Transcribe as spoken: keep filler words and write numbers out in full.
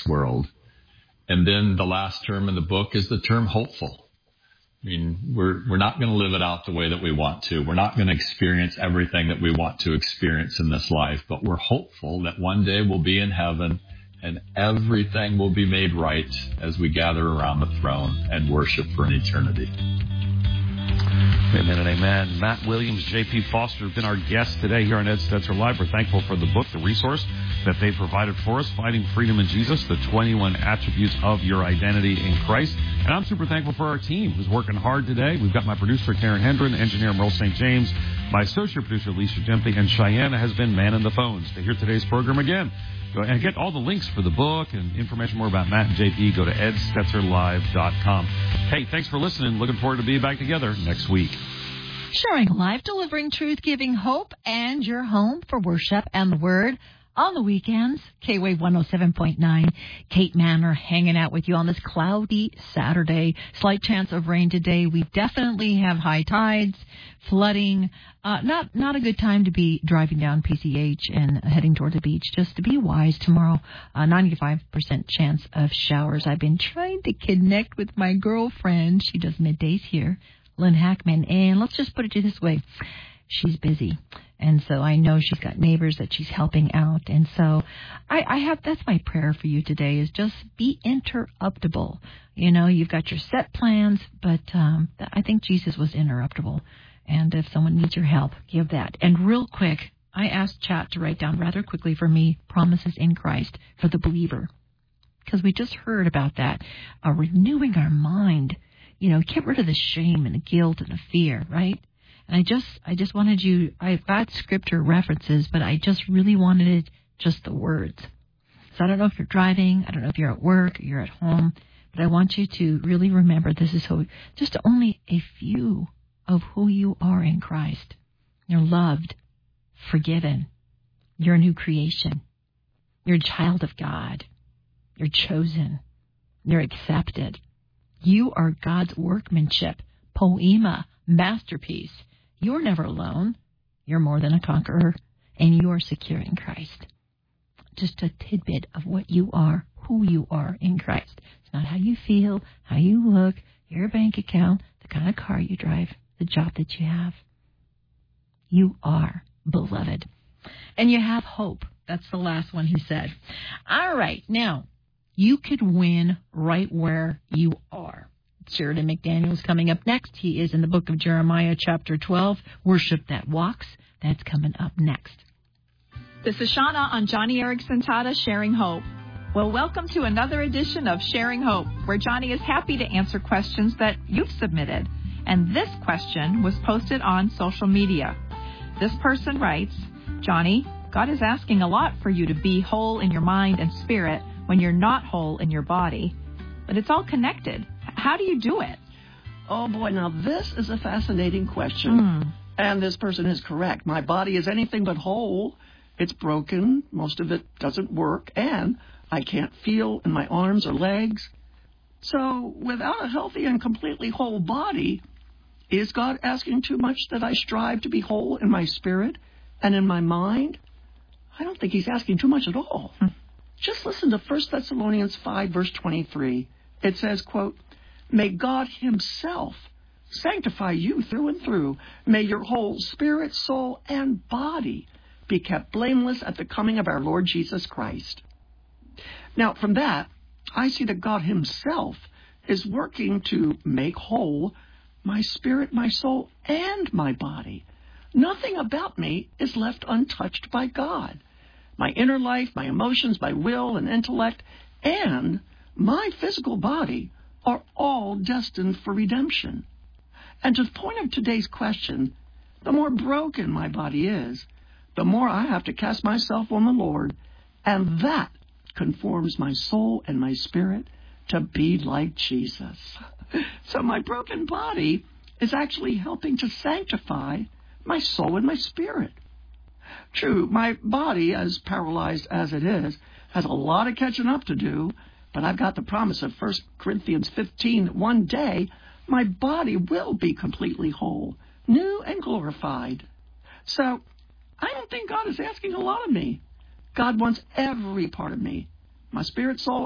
world. And then the last term in the book is the term hopeful. I mean, we're we're not going to live it out the way that we want to. We're not going to experience everything that we want to experience in this life, but we're hopeful that one day we'll be in heaven and everything will be made right as we gather around the throne and worship for an eternity. Amen and amen. Matt Williams, J P Foster have been our guests today here on Ed Stetzer Live. We're thankful for the book, the resource that they provided for us, Fighting Freedom in Jesus, the twenty-one Attributes of Your Identity in Christ. And I'm super thankful for our team who's working hard today. We've got my producer, Karen Hendren, engineer, Merle Saint James, my associate producer, Lisa Gempy, and Cheyenne has been manning the phones. To hear today's program again, go and get all the links for the book and information more about Matt and J P, go to ed stetzer live dot com. Hey, thanks for listening. Looking forward to being back together next week. Sharing life, delivering truth, giving hope, and your home for worship and the Word on the weekends. K-Wave one oh seven point nine. Kate Manor hanging out with you on this cloudy Saturday. Slight chance of rain today. We definitely have high tides, flooding. Uh, not not a good time to be driving down P C H and heading toward the beach. Just to be wise tomorrow. Uh, ninety-five percent chance of showers. I've been trying to connect with my girlfriend. She does middays here, Lynn Hackman. And let's just put it this way. She's busy. And so I know she's got neighbors that she's helping out. And so I, I have, that's my prayer for you today, is just be interruptible. You know, you've got your set plans, but um, I think Jesus was interruptible. And if someone needs your help, give that. And real quick, I asked Chat to write down rather quickly for me, promises in Christ for the believer. Because we just heard about that, uh, renewing our mind. You know, get rid of the shame and the guilt and the fear, right? And I just, I just wanted you, I've got scripture references, but I just really wanted it, just the words. So I don't know if you're driving, I don't know if you're at work, or you're at home, but I want you to really remember this is who, just only a few of who you are in Christ. You're loved, forgiven. You're a new creation. You're a child of God. You're chosen. You're accepted. You are God's workmanship, poema, masterpiece. You're never alone. You're more than a conqueror, and you are secure in Christ. Just a tidbit of what you are, who you are in Christ. It's not how you feel, how you look, your bank account, the kind of car you drive, the job that you have. You are beloved. And you have hope. That's the last one he said. All right, now, you could win right where you are. Sheridan McDaniel's coming up next. He is in the book of Jeremiah, chapter twelve, Worship That Walks. That's coming up next. This is Shauna on Johnny Erickson Tata, Sharing Hope. Well, welcome to another edition of Sharing Hope, where Johnny is happy to answer questions that you've submitted. And this question was posted on social media. This person writes, Johnny, God is asking a lot for you to be whole in your mind and spirit when you're not whole in your body. But it's all connected. How do you do it? Oh, boy, now this is a fascinating question. Mm. And this person is correct. My body is anything but whole. It's broken. Most of it doesn't work. And I can't feel in my arms or legs. So without a healthy and completely whole body, is God asking too much that I strive to be whole in my spirit and in my mind? I don't think he's asking too much at all. Mm. Just listen to First Thessalonians five, verse twenty-three. It says, quote, may God himself sanctify you through and through. May your whole spirit, soul, and body be kept blameless at the coming of our Lord Jesus Christ. Now, from that, I see that God himself is working to make whole my spirit, my soul, and my body. Nothing about me is left untouched by God. My inner life, my emotions, my will and intellect, and my physical body are all destined for redemption. And to the point of today's question, the more broken my body is, the more I have to cast myself on the Lord, and that conforms my soul and my spirit to be like Jesus. So my broken body is actually helping to sanctify my soul and my spirit. True, my body, as paralyzed as it is, has a lot of catching up to do, but I've got the promise of First Corinthians fifteen that one day my body will be completely whole, new and glorified. So I don't think God is asking a lot of me. God wants every part of me, my spirit, soul,